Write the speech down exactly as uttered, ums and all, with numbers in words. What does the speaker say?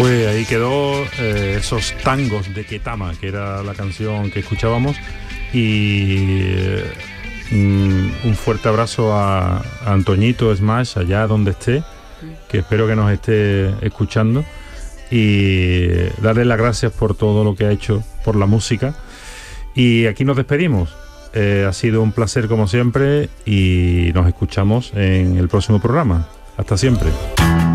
Pues ahí quedó eh, esos tangos de Ketama, que era la canción que escuchábamos, y eh, mm, un fuerte abrazo a, a Antoñito Smash, allá donde esté, que espero que nos esté escuchando, y darle las gracias por todo lo que ha hecho, por la música. Y aquí nos despedimos. Eh, ha sido un placer como siempre y nos escuchamos en el próximo programa. Hasta siempre.